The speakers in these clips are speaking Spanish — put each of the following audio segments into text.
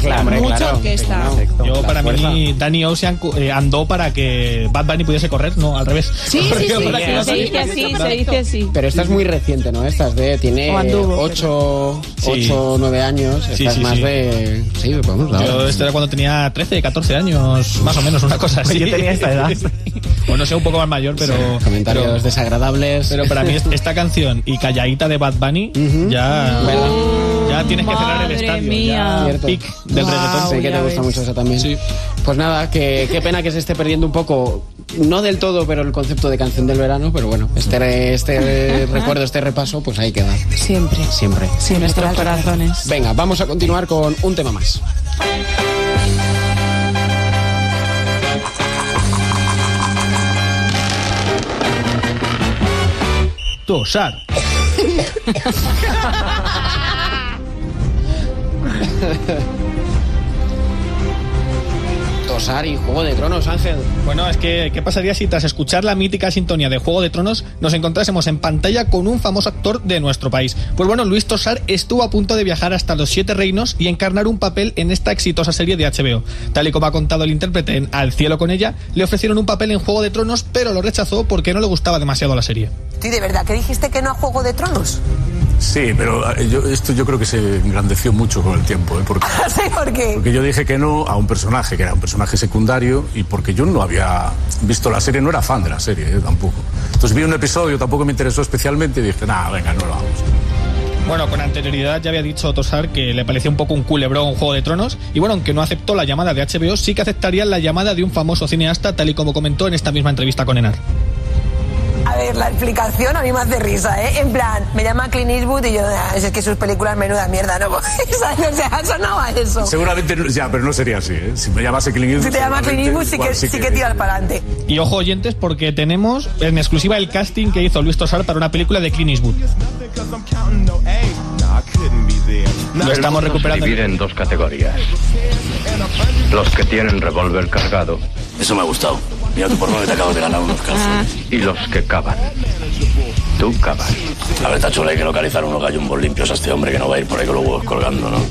Mucha orquesta. Yo, para mí, Danny Ocean andó para que Bad Bunny pudiese correr, no, al revés. Sí, se dice así. Pero esta es muy reciente, ¿no? Tiene 8 o 9 años. Esta es más de... Sí, vamos, yo esto era cuando tenía 13, 14 años, más o menos, una cosa así. Yo tenía esta edad. Bueno, sé, un poco más mayor, pero... Sí, comentarios desagradables. Pero para mí esta canción y Calladita de Bad Bunny, ya tienes que cerrar el estadio. Mía. Ya, pic del reggaetón. Sé que te gusta mucho esa también. Sí. Pues nada, qué pena que se esté perdiendo un poco, no del todo, pero el concepto de canción del verano, pero bueno, este recuerdo, este repaso, pues ahí queda. Siempre. En nuestros corazones. Venga, vamos a continuar con un tema más. Tosar. Tosar y Juego de Tronos, Ángel. Bueno, es que, ¿qué pasaría si tras escuchar la mítica sintonía de Juego de Tronos nos encontrásemos en pantalla con un famoso actor de nuestro país? Pues bueno, Luis Tosar estuvo a punto de viajar hasta los 7 reinos y encarnar un papel en esta exitosa serie de HBO. Tal y como ha contado el intérprete en Al cielo con ella, le ofrecieron un papel en Juego de Tronos, pero lo rechazó porque no le gustaba demasiado la serie. ¿Tú de verdad que dijiste que no a Juego de Tronos? Sí, pero yo creo que se engrandeció mucho con el tiempo. ¿Sí? ¿Por qué? Porque yo dije que no a un personaje que era un personaje secundario y porque yo no había visto la serie, no era fan de la serie tampoco. Entonces vi un episodio, tampoco me interesó especialmente y dije, venga, no lo vamos. Bueno, con anterioridad ya había dicho Tosar que le parecía un poco un culebrón Juego de Tronos y bueno, aunque no aceptó la llamada de HBO, sí que aceptaría la llamada de un famoso cineasta, tal y como comentó en esta misma entrevista con Enar. A ver, la explicación a mí me hace risa, ¿eh? En plan, me llama Clint Eastwood y yo, es que sus películas menuda mierda, ¿no? O sea, sonaba a eso. Seguramente, pero no sería así, ¿eh? Si me llamase Clint Eastwood... Si te llama Clint Eastwood, sí que tiras para adelante. Y ojo, oyentes, porque tenemos en exclusiva el casting que hizo Luis Tosar para una película de Clint Eastwood. Lo estamos recuperando. Se divide en 2 categorías. Los que tienen revólver cargado. Eso me ha gustado. Mira que por no te acabas de ganar unos calzones. Y los que cavan. Tú cavas. A ver, Tacho, hay que localizar unos gallumbos limpios a este hombre que no va a ir por ahí con los huevos colgando, ¿no?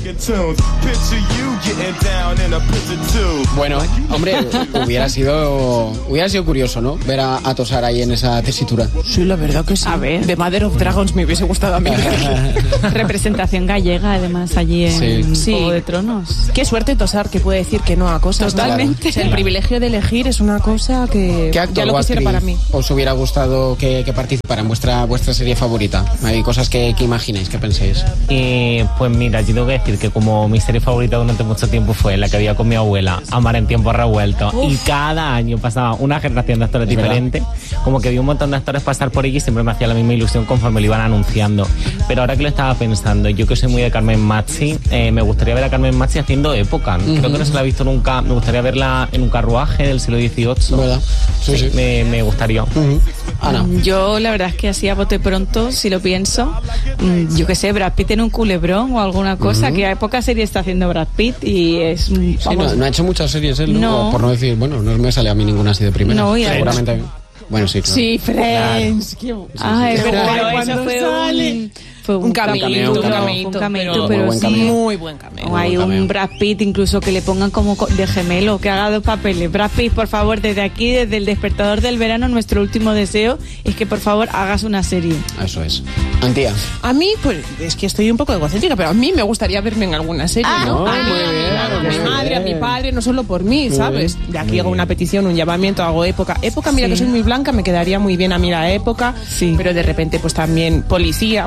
Bueno, hombre, hubiera sido curioso, ¿no? Ver a Tosar ahí en esa tesitura. Sí, la verdad que sí. A ver. The Mother of Dragons me hubiese gustado a mí. Representación gallega, además, allí en Juego de Tronos. Qué suerte Tosar que puede decir que no a cosas. Totalmente. Claro. O sea, el privilegio de elegir es una cosa que ya lo quisiera para mí. ¿Os hubiera gustado que participara en vuestra serie favorita? Hay cosas que imagináis, que penséis. Pues mira, yo tengo que decir que como mi serie favorita durante mucho tiempo fue la que había con mi abuela, Amar en tiempo revuelto, y cada año pasaba una generación de actores diferente, como que vi un montón de actores pasar por ella y siempre me hacía la misma ilusión conforme lo iban anunciando. Pero ahora que lo estaba pensando, yo que soy muy de Carmen Machi, me gustaría ver a Carmen Machi haciendo época. Creo que no se la he visto nunca. Me gustaría verla en un carruaje del siglo XVIII. ¿Verdad? Sí. Me gustaría. Ana. Yo la verdad es que así a bote pronto, si lo pienso, yo que sé, Brad Pitt en un culebrón o alguna cosa, que a poca serie está haciendo Brad Pitt y es... Sí, no ha hecho muchas series él, ¿no? Por no decir, bueno, no me sale a mí ninguna así de primera. No, y seguramente... Bueno, sí, claro. Sí, Friends. Claro. Es verdad, pero eso fue un cameo, pero sí, muy buen cameo. O hay un Brad Pitt incluso que le pongan como de gemelo, que haga 2 papeles. Brad Pitt, por favor, desde aquí, desde el despertador del verano, nuestro último deseo es que por favor hagas una serie. Eso es. Antía. A mí, pues es que estoy un poco egocéntrica, pero a mí me gustaría verme en alguna serie, ¿no? Muy bien. A mi madre, a mi padre, no solo por mí, ¿sabes? De aquí hago una petición, un llamamiento, hago época. Época, mira que soy muy blanca, me quedaría muy bien a mí la época, pero de repente pues también policía.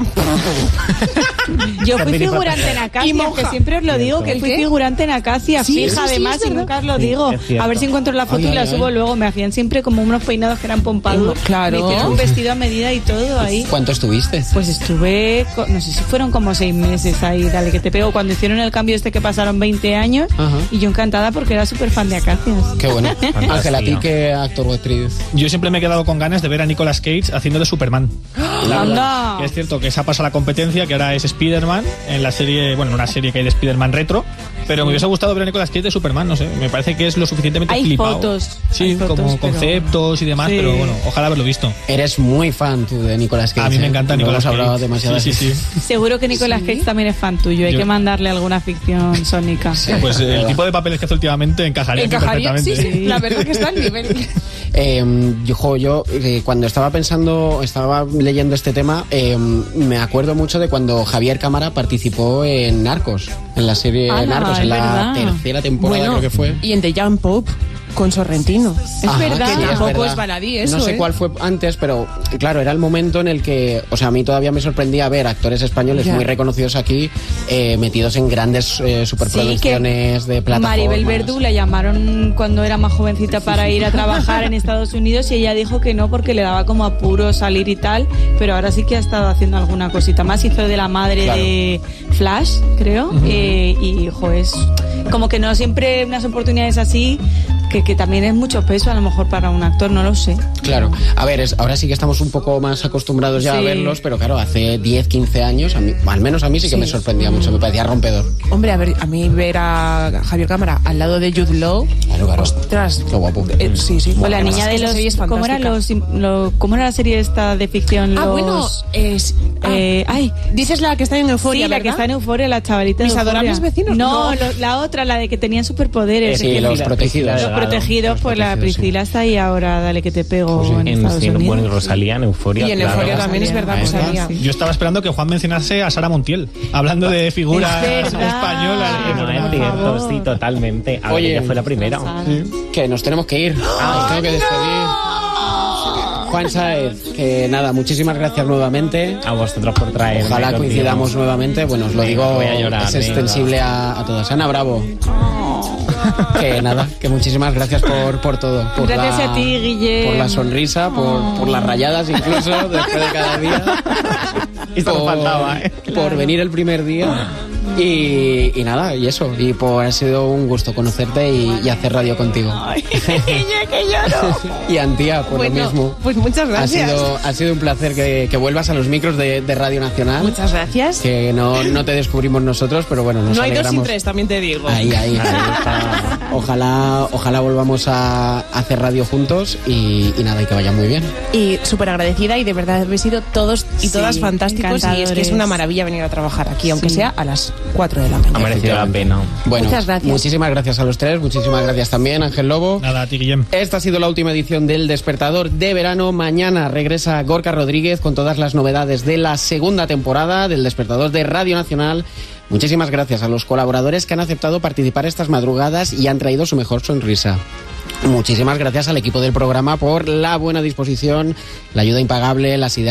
Yo fui figurante en Acacia, que siempre os lo digo, que fui figurante en Acacia, fija además, y nunca os lo digo. A ver si encuentro la foto y la subo luego. Me hacían siempre como unos peinados que eran pompados. Claro. Me hicieron un vestido a medida y todo ahí. ¿Cuánto estuviste? Pues estuve, no sé si fueron como 6 meses ahí, dale que te pego, cuando hicieron el cambio que pasaron 20 años. Y yo encantada porque era súper fan de Acacias. Qué bueno. Ángel, ¿a ti qué actor o actriz? Yo siempre me he quedado con ganas de ver a Nicolas Cage haciendo de Superman. ¡Anda! Que es cierto que se ha pasado la competencia, que ahora es Spider-Man, en la serie, bueno, una serie que hay de Spider-Man retro, pero me hubiese gustado ver a Nicolas Cage de Superman, no sé, me parece que es lo suficientemente flipado. Sí, hay fotos, como conceptos y demás, pero bueno, ojalá haberlo visto. Eres muy fan tú de Nicolas Cage. A mí me encanta Nicolas Cage. Hemos hablado demasiado. Sí. Seguro que Nicolas Cage también es fan tuyo, hay que mandarle alguna ficción sónica. Sí, pues el tipo de papeles que hace últimamente encajaría perfectamente. Sí, la verdad que está al nivel. Yo cuando estaba leyendo este tema, me acuerdo mucho de cuando Javier Cámara participó en Narcos, en la serie Narcos, en la tercera temporada, creo que fue. Y en The Young Pope con Sorrentino. Es verdad. Que tampoco es baladí eso. No sé cuál fue antes, pero claro, era el momento en el que, o sea, a mí todavía me sorprendía ver actores españoles muy reconocidos aquí metidos en grandes superproducciones de plataformas. Maribel Verdú la llamaron cuando era más jovencita para ir a trabajar en Estados Unidos y ella dijo que no porque le daba como apuro salir y tal, pero ahora sí que ha estado haciendo alguna cosita más. Hizo de la madre de Flash, creo, y es como que no siempre unas oportunidades así que también es mucho peso a lo mejor para un actor, no lo sé. Claro, a ver, ahora sí que estamos un poco más acostumbrados ya a verlos, pero claro, hace 10, 15 años, al menos a mí sí que me sorprendía mucho, me parecía rompedor. Hombre, a mí ver a Javier Cámara al lado de Jude Law, claro. Ostras, qué guapo. Sí. O la niña de los... ¿Cómo era la serie esta de ficción? dices la que está en Euforia, sí, la ¿verdad? que está en Euforia, la chavalita. ¿Mis adorables vecinos? No, la otra, la de que tenían superpoderes. Sí, los protegidos. Los protegidos, pues la Priscila está ahí ahora, dale que te pego en Estados Unidos. Bueno, y Rosalía en Euforia. Y en Euforia también es verdad, Rosalía. Yo estaba esperando que Juan mencionase a Sara Montiel, hablando de figuras españolas. No, es cierto, sí, totalmente. Oye, ella fue la primera. Que nos tenemos que ir. Nos tengo que despedir. Juan Sáez, que nada, muchísimas gracias nuevamente. A vosotros por traerme. Ojalá coincidamos nuevamente. Bueno, os lo digo, es extensible a todos. Ana Bravo. Que nada, que muchísimas gracias por todo. Gracias a ti, Guille. Por la sonrisa, por las rayadas incluso, después de cada día. Esto no faltaba, por venir el primer día. Y nada, y eso. Y ha sido un gusto conocerte y hacer radio contigo. Ay, que lloro. Y Antía, por lo mismo. Pues muchas gracias. Ha sido un placer que vuelvas a los micros de Radio Nacional. Muchas gracias. Que no te descubrimos nosotros, pero bueno, nos alegramos. No hay 2 sin 3, también te digo. Ahí. Ojalá volvamos a hacer radio juntos y nada, y que vaya muy bien. Y súper agradecida, y de verdad habéis sido todos y todas fantásticos, y es que es una maravilla venir a trabajar aquí, aunque sea a las 4 de la mañana. Ha merecido la pena. Bueno, muchas gracias. Muchísimas gracias a los tres, muchísimas gracias también, Ángel Lobo. Nada, a ti, Guillem. Esta ha sido la última edición del Despertador de verano. Mañana regresa Gorka Rodríguez con todas las novedades de la segunda temporada del Despertador de Radio Nacional. Muchísimas gracias a los colaboradores que han aceptado participar estas madrugadas y han traído su mejor sonrisa. Muchísimas gracias al equipo del programa por la buena disposición, la ayuda impagable, las ideas